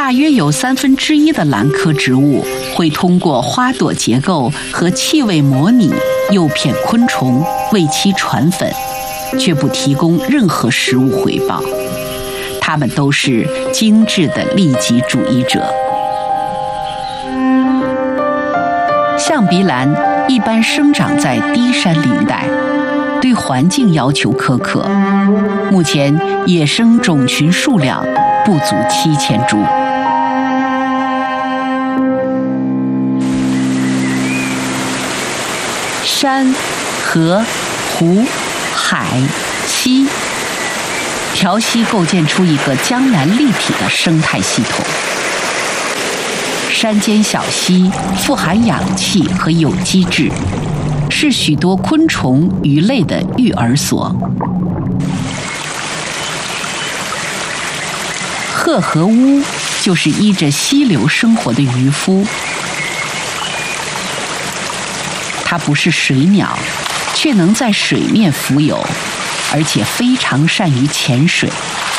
大约有1/3的兰科植物会通过花朵结构和气味模拟诱骗昆虫为其传粉，却不提供任何食物回报。它们都是精致的利己主义者。象鼻兰一般生长在低山林带，对环境要求苛刻。目前野生种群数量不足7000株。山、河、湖、海、溪，条溪构建出一个江南立体的生态系统。山间小溪富含氧气和有机质，是许多昆虫、鱼类的育儿所。鹤和乌就是依着溪流生活的渔夫。它不是水鸟，却能在水面浮游，而且非常善于潜水。